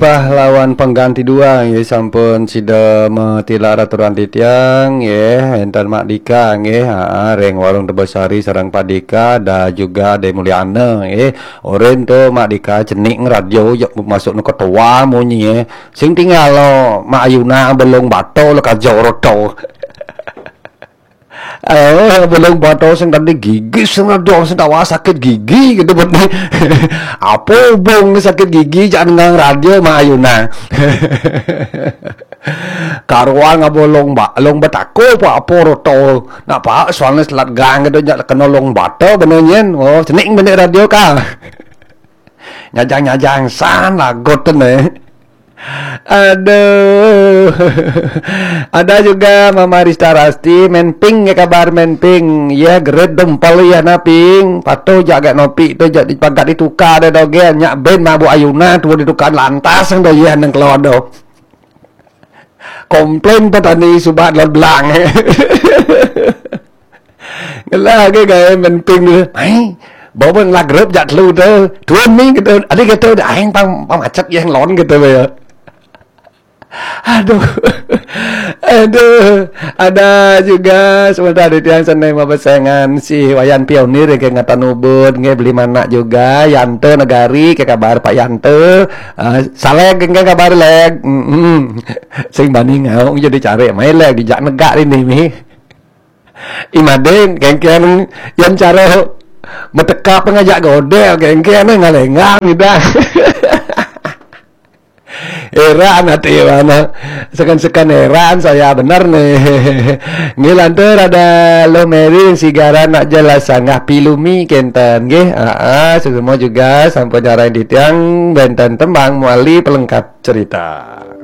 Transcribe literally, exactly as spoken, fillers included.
pahlawan pengganti dua nggih sampun sida metila aturan titiang nggih enten Mak Dika nggih heeh reng warung Tebesari sareng Pak Dika dan juga De Mulyana nggih oren to Mak Dika cenik radio masuk nu ketua munyi nggih sing tinggal lo Mak Ayuna belum bato lo kajoro to Eh, belum bato sing tadi gigi sing radio sing tawa sakit gigi gitu bener. Apa bong sakit gigi jangan ngang radio Mak Ayuna. Karuan ngabolong ba, long batako pa apa roto. Nak pak soalnya selat gang gitu jak kena long bato bener nyen. Oh, cenik bener radio ka. Nyajang-nyajang san lagoten eh. Aduh. Ada juga Mama Rista Rasti menping ya kabar menping ya geret dempel ya naping pato jaga nopi tu jadi pagat ditukar ada dogen nyak ben Mabu Ayuna tu ditukar lantas yang doyan nang kelodo komplain petani subat lot belang ngelage gaya menping ni ai bawa lag grup jak lu tu tuan ni gitu ada gitu aing pam pamacet yang lon gitu ya. Aduh, aduh, ada juga sebentar di tiang senai mabesengan si Wayan Pionir ke ngatan ubud nge beli mana juga Yante Negari ke kabar Pak Yante uh, saleg ke kabar leg mm -mm. Sing banding ngau jadi cari main leg dijak negak ini mi imaden kengkian yang cara meteka pengajak godel kengkian ngalengang gitu. Heran hati mana sekan-sekan heran saya benar nih ngilanter ada lo meri sigara nak jelas sangat pilumi kenten nggih heeh semua juga sampai nyarain di tiang benten tembang muali pelengkap cerita.